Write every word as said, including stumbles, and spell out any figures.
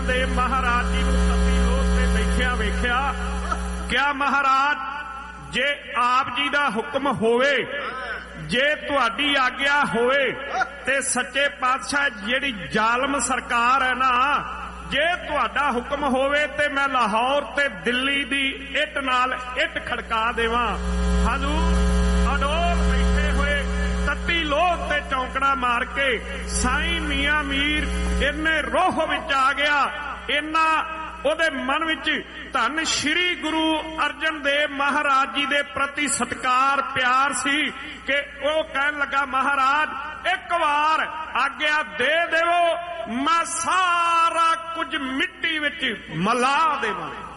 अर्जन देव महाराज जी नूं सती लोथ ते बैठिया वेख्या। क्या महाराज जे आप जी दा हुक्म होवे, जे तुहाडी आग्या होवे ते सच्चे पातशाह जिहड़ी जालम सरकार है ना, जे तुहाडा हुक्म होवे ते मैं लाहौर ते दिल्ली दी इट नाल इट खड़का देवां। हजूर अडोल बैठे हुए तत्ती लोथ ते चौंकड़ा मार के साईं मियां मीर इन्ने रोह विच आ गया। इन्ना ਉਹਦੇ मन विच धन श्री गुरु अर्जन देव महाराज जी दे प्रति सत्कार प्यार सी कि वो कहन लगा महाराज एक बार आग्या दे देवो, मैं सारा कुछ मिट्टी विच मिला देवां।